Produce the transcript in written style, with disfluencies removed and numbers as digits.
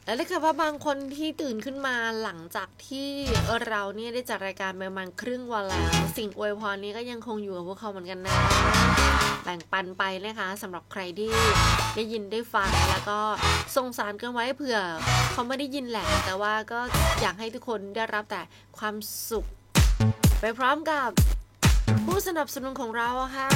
และถ้าเกิดว่าบางคนที่ตื่นขึ้นมาหลังจากที่เราเนี่ยได้จัดรายการประมาณครึ่งวันแล้วสิ่งอวยพรนี้ก็ยังคงอยู่กับพวกเขาเหมือนกันนะแบ่งปันไปนะคะสำหรับใครที่ได้ยินได้ฟังแล้วก็ส่งสารกันไว้เผื่อเขาไม่ได้ยินแหละแต่ว่าก็อยากให้ทุกคนได้รับแต่ความสุขไปพร้อมกับผู้สนับสนุนของเราค่ะ